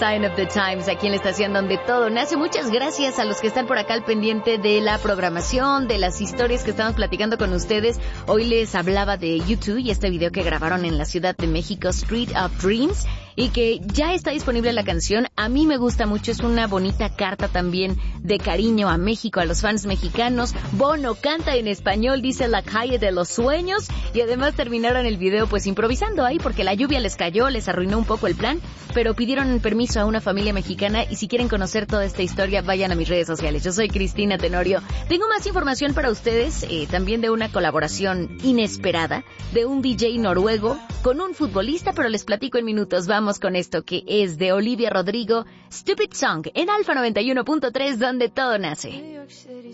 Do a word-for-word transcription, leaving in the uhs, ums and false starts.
Sign of the Times, aquí en la estación donde todo nace. Muchas gracias a los que están por acá al pendiente de la programación, de las historias que estamos platicando con ustedes. Hoy les hablaba de U dos y este video que grabaron en la Ciudad de México, Street of Dreams, y que ya está disponible la canción. A mí me gusta mucho, es una bonita carta también de cariño a México, a los fans mexicanos. Bono canta en español, dice La calle de los sueños, y además terminaron el video pues improvisando ahí porque la lluvia les cayó, les arruinó un poco el plan, pero pidieron permiso a una familia mexicana, y si quieren conocer toda esta historia, vayan a mis redes sociales. Yo soy Cristina Tenorio. Tengo más información para ustedes, eh, también de una colaboración inesperada de un D J noruego con un futbolista, pero les platico en minutos. Vamos con esto que es de Olivia Rodrigo, Stupid Song, en Alfa noventa y uno punto tres, donde todo nace.